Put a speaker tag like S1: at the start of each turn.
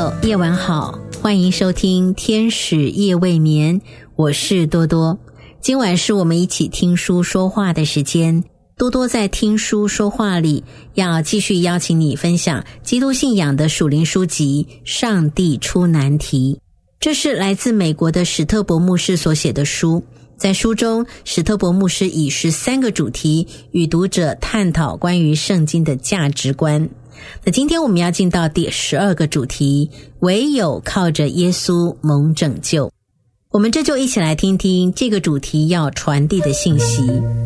S1: 友，夜晚好，欢迎收听天使夜未眠，我是多多。今晚是我们一起听书说话的时间，多多在听书说话里要继续邀请你分享基督信仰的属灵书籍《上帝出难题》。这是来自美国的史特伯牧师所写的书，在书中史特伯牧师以13个主题与读者探讨关于圣经的价值观。那今天我们要进到第12个主题，唯有靠着耶稣蒙拯救。我们这就一起来听听这个主题要传递的信息。